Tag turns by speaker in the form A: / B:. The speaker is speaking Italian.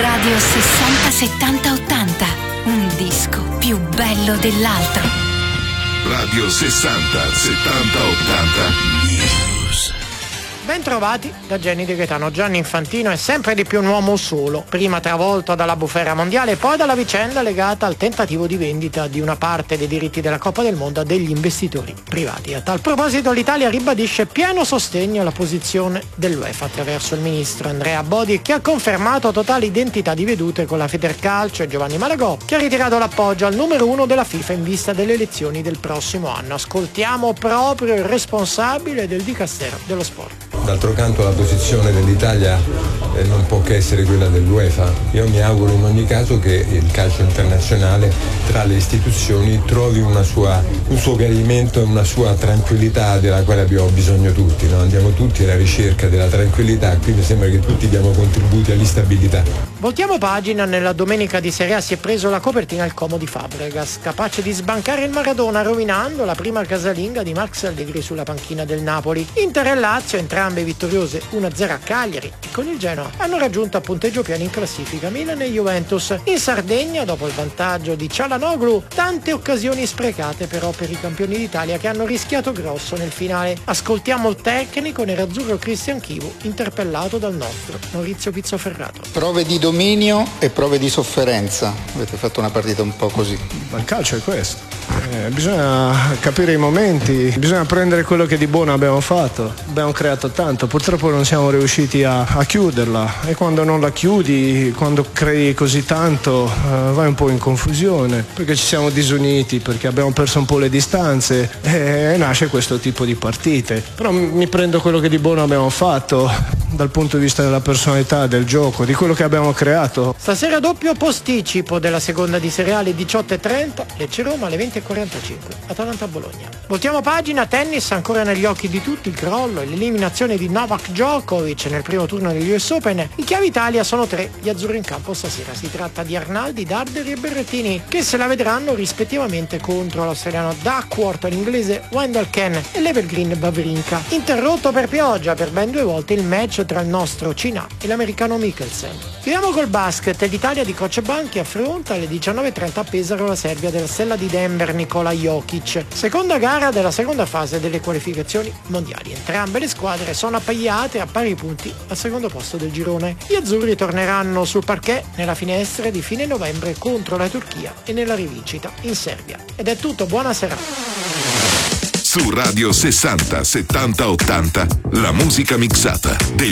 A: Radio 60 70 80, un disco più bello dell'altro.
B: Radio 60 70 80 News.
C: Ben trovati da Jenny Di Gaetano. Gianni Infantino è sempre di più un uomo solo, prima travolto dalla bufera mondiale e poi dalla vicenda legata al tentativo di vendita di una parte dei diritti della Coppa del Mondo a degli investitori privati. A tal proposito l'Italia ribadisce pieno sostegno alla posizione dell'UEFA attraverso il ministro Andrea Bodi, che ha confermato totale identità di vedute con la Federcalcio, e Giovanni Malagò, che ha ritirato l'appoggio al numero 1 della FIFA in vista delle elezioni del prossimo anno. Ascoltiamo proprio il responsabile del Dicastero dello Sport.
D: D'altro canto la posizione dell'Italia non può che essere quella dell'UEFA. Io mi auguro in ogni caso che il calcio internazionale tra le istituzioni trovi un suo chiarimento e una sua tranquillità della quale abbiamo bisogno tutti, no? Andiamo tutti alla ricerca della tranquillità, qui mi sembra che tutti diamo contributi all'instabilità.
C: Voltiamo pagina. Nella domenica di Serie A si è preso la copertina il Como di Fabregas, capace di sbancare il Maradona rovinando la prima casalinga di Max Allegri sulla panchina del Napoli. Inter e Lazio, entrambe vittoriose 1-0 a Cagliari, e con il Genoa hanno raggiunto a punteggio pieno in classifica Milan e Juventus. In Sardegna, dopo il vantaggio di Cialanoglu, tante occasioni sprecate però per i campioni d'Italia, che hanno rischiato grosso nel finale. Ascoltiamo il tecnico nerazzurro Cristian Chivu, interpellato dal nostro Maurizio Pizzoferrato.
E: Prove di dominio e prove di sofferenza. Avete fatto una partita un po' così.
F: Ma il calcio è questo. Bisogna capire i momenti, bisogna prendere quello che di buono abbiamo fatto. Abbiamo creato tanto, purtroppo non siamo riusciti a chiuderla, e quando non la chiudi, quando crei così tanto, vai un po' in confusione, perché ci siamo disuniti, perché abbiamo perso un po' le distanze, e nasce questo tipo di partite. Però mi prendo quello che di buono abbiamo fatto dal punto di vista della personalità, del gioco, di quello che abbiamo creato.
C: Stasera doppio posticipo della seconda di Serie A alle 18:30, Lecce-Roma alle 20:45, Atalanta-Bologna. Voltiamo pagina. Tennis ancora negli occhi di tutti, il crollo e l'eliminazione di Novak Djokovic nel primo turno degli US Open. In chiave Italia sono 3 gli azzurri in campo stasera. Si tratta di Arnaldi, Darderi e Berrettini, che se la vedranno rispettivamente contro l'australiano Duckworth, l'inglese Wendell Ken e l'Evergreen Wawrinka. Interrotto per pioggia per ben 2 volte il match tra il nostro Cina e l'americano Mikkelsen. Chiudiamo col basket. L'Italia di Coach Banchi affronta alle 19:30 a Pesaro la Serbia della stella di Denver Nikola Jokic, seconda gara della seconda fase delle qualificazioni mondiali. Entrambe le squadre sono appaiate a pari punti al secondo posto del girone. Gli azzurri torneranno sul parquet nella finestra di fine novembre contro la Turchia e nella rivincita in Serbia. Ed è tutto, buona serata.
B: Su Radio 60 70 80 la musica mixata del